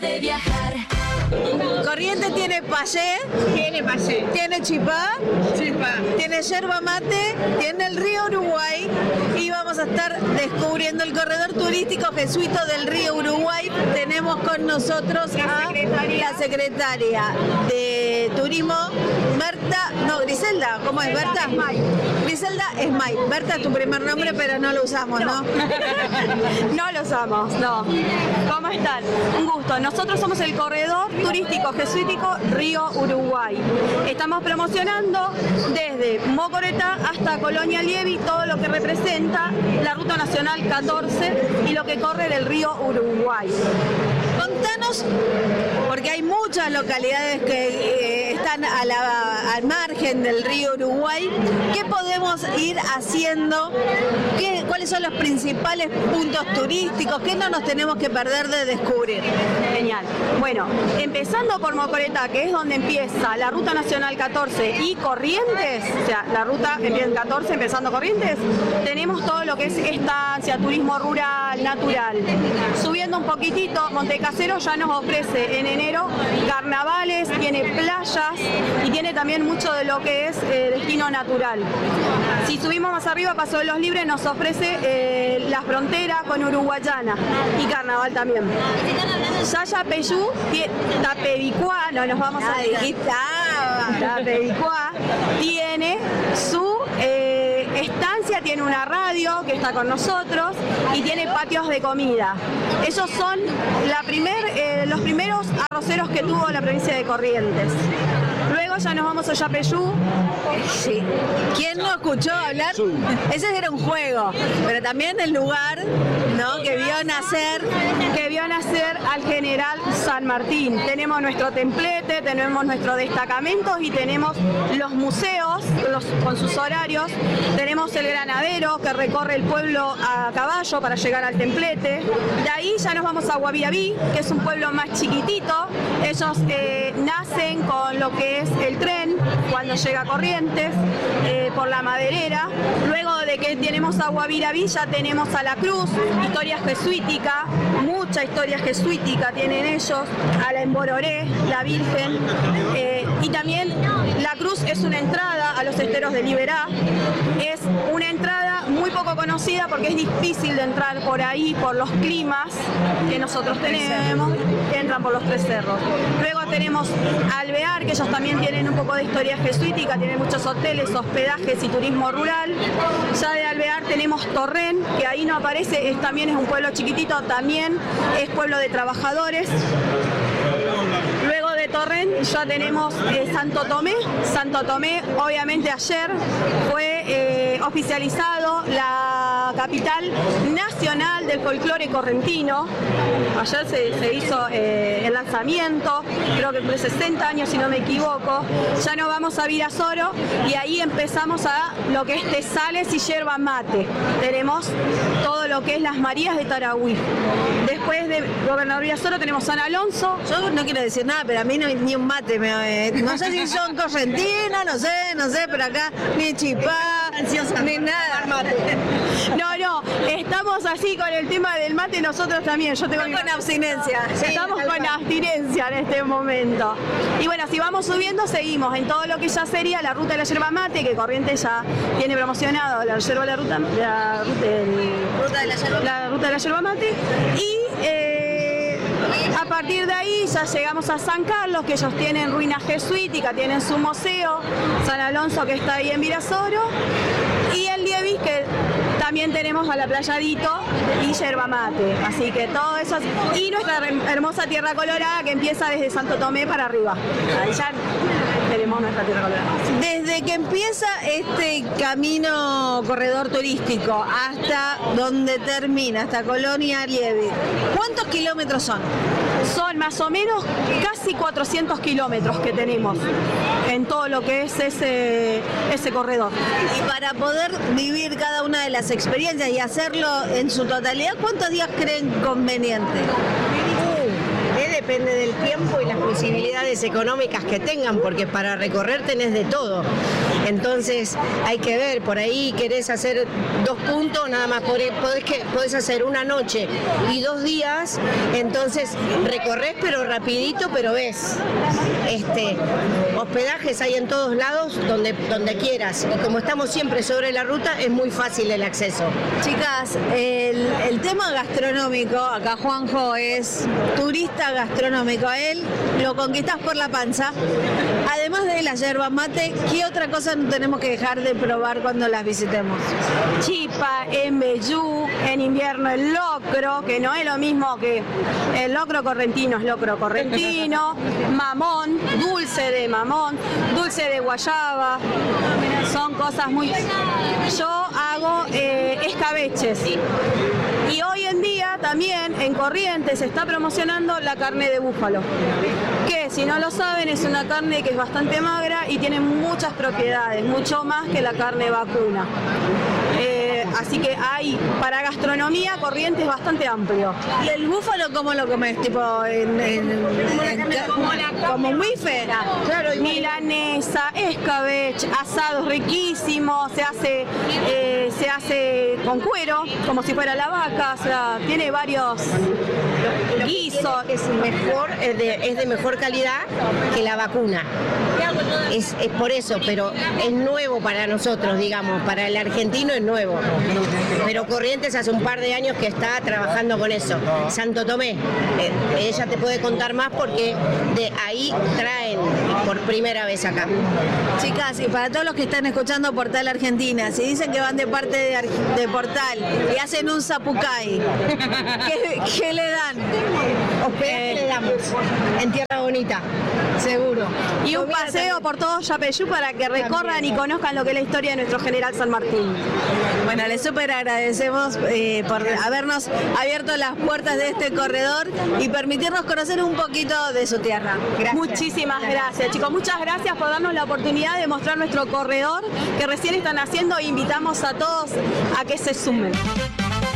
de viajar. Corrientes tiene payé, tiene chipá, tiene yerba mate, tiene el río Uruguay y vamos a estar descubriendo el corredor turístico jesuita del río Uruguay. Tenemos con nosotros a la secretaria de Turismo, Griselda, ¿cómo es Berta? Griselda Esmay. Berta es tu primer nombre, pero no lo usamos, ¿no? No lo usamos, no. ¿Cómo están? Un gusto. Nosotros somos el corredor turístico jesuítico Río Uruguay. Estamos promocionando desde Mocoretá hasta Colonia Lievi todo lo que representa la Ruta Nacional 14 y lo que corre del río Uruguay. Contanos, porque hay muchas localidades que están al margen del río Uruguay, ¿qué podemos ir haciendo? ¿Cuáles son los principales puntos turísticos? ¿Qué no nos tenemos que perder de descubrir? Genial. Bueno, empezando por Mocoretá, que es donde empieza la Ruta Nacional 14 y Corrientes, o sea, la ruta empieza en 14, empezando Corrientes, tenemos todo lo que es estancia, turismo rural, natural. Subiendo un poquitito, Montecasero ya nos ofrece en enero carnavales, tiene playas y tiene también mucho de lo que es destino natural. Si subimos más arriba, Paso de los Libres nos ofrece la frontera con Uruguayana y carnaval también. Yapeyú, Tapedicuá, no nos vamos a decir. Tapedicuá tiene su estancia, tiene una radio que está con nosotros y tiene patios de comida. Esos son los primeros arroceros que tuvo la provincia de Corrientes. Luego ya nos vamos a Yapeyú. Sí. ¿Quién no escuchó hablar? Ese era un juego, pero también el lugar, ¿no? que vio nacer al general San Martín. Tenemos nuestro templete, tenemos nuestro destacamento y tenemos los museos con sus horarios. Tenemos el granadero que recorre el pueblo a caballo para llegar al templete. De ahí ya nos vamos a Guaviabí, que es un pueblo más chiquitito. Ellos nacen con lo que es el tren cuando llega a Corrientes por la Maderera. Luego de que tenemos a Guaviabí ya tenemos a La Cruz, historia jesuítica, mucha historia jesuítica tienen ellos, a la Embororé, la Virgen, y también La Cruz es una entrada a los esteros de Liberá. Es una entrada muy poco conocida porque es difícil de entrar por ahí por los climas que nosotros tenemos, que entran por los tres cerros. Luego tenemos Alvear, que ellos también tienen un poco de historia jesuítica, tienen muchos hoteles, hospedajes y turismo rural. Ya de Alvear tenemos Torrén, que ahí no aparece, también es un pueblo chiquitito, también es pueblo de trabajadores. Luego de Torrent ya tenemos Santo Tomé. Santo Tomé, obviamente ayer fue oficializado la capital nacional del folclore correntino. Ayer se hizo el lanzamiento, creo que fue 60 años si no me equivoco. Ya nos vamos a Virasoro y ahí empezamos a lo que es Tesales y yerba mate. Tenemos todo lo que es las Marías de Tarahui. Después de Gobernador Virasoro tenemos San Alonso. Yo no quiero decir nada, pero a mí no hay ni un mate. No sé si son correntinos, no sé, pero acá ni chipá, ni nada. No, estamos así con el tema del mate nosotros también. Yo tengo con abstinencia. Estamos con abstinencia en este momento. Y bueno, si vamos subiendo, seguimos en todo lo que ya sería la ruta de la yerba mate, que Corrientes ya tiene promocionado la ruta de la yerba mate. Y a partir de ahí ya llegamos a San Carlos, que ellos tienen ruinas jesuíticas, tienen su museo, San Alonso que está ahí en Virasoro, y el Lievis, que también tenemos a la Playadito y yerba mate. Así que todo eso, y nuestra hermosa Tierra Colorada que empieza desde Santo Tomé para arriba. Ahí ya tenemos nuestra Tierra Colorada. Desde que empieza este camino corredor turístico hasta donde termina, hasta Colonia Lievi, ¿cuántos kilómetros son? Son más o menos casi 400 kilómetros que tenemos en todo lo que es ese corredor. Y para poder vivir cada una de las experiencias y hacerlo en su totalidad, ¿cuántos días creen conveniente? Depende del tiempo y las posibilidades económicas que tengan, porque para recorrer tenés de todo. Entonces hay que ver, por ahí querés hacer 2 puntos, nada más podés hacer una noche y 2 días, entonces recorres pero rapidito, pero ves. Hospedajes hay en todos lados donde quieras, y como estamos siempre sobre la ruta es muy fácil el acceso. Chicas, el tema gastronómico, acá Juanjo es turista gastronómico, a él lo conquistás por la panza. Además de la yerba mate, ¿qué otra cosa no tenemos que dejar de probar cuando las visitemos? Chipa, embellú, en invierno el locro, que no es lo mismo que el locro correntino, es locro correntino, mamón, dulce de mamón, dulce de guayaba, son cosas muy... Yo hago escabeches. Y hoy en día también en Corrientes se está promocionando la carne de búfalo, que si no lo saben es una carne que es bastante magra y tiene muchas propiedades, mucho más que la carne vacuna. Así que hay, para gastronomía, Corrientes bastante amplio. ¿Y el búfalo cómo lo comes? ¿Tipo como un bife? Claro, milanesa, escabeche, asados riquísimos, se hace con cuero, como si fuera la vaca, o sea, tiene varios guisos. Es de mejor calidad que la vacuna. Es por eso, pero es nuevo para nosotros, digamos, para el argentino es nuevo. Pero Corrientes hace un par de años que está trabajando con eso. Santo Tomé, ella te puede contar más porque de ahí traen por primera vez acá. Chicas, y para todos los que están escuchando Portal Argentina, si dicen que van de parte de Portal y hacen un zapucay, ¿qué le dan? Hospedaje le damos, en Tierra Bonita. Seguro. Y un paseo por todo Yapeyú para que recorran y conozcan lo que es la historia de nuestro general San Martín. Bueno, les súper agradecemos por habernos abierto las puertas de este corredor y permitirnos conocer un poquito de su tierra. Gracias. Muchísimas gracias, chicos. Muchas gracias por darnos la oportunidad de mostrar nuestro corredor que recién están haciendo e invitamos a todos a que se sumen.